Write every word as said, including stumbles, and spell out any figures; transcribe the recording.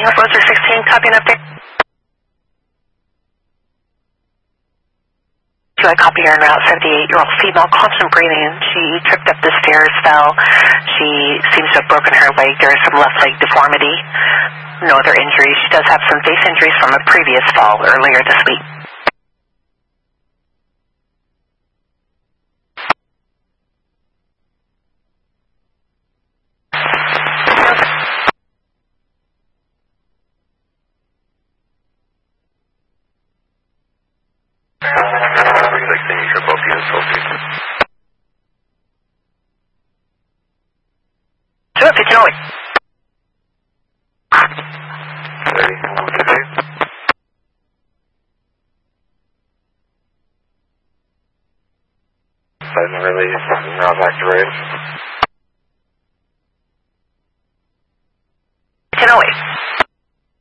King of Roger sixteen, copying up there. I copy her en route, seventy-eight-year-old female, constant breathing. She tripped up the stairs, fell. She seems to have broken her leg. There is some left leg deformity. No other injuries. She does have some face injuries from a previous fall earlier this week. Do it, Pigeon Away. Sudden release, now back to race.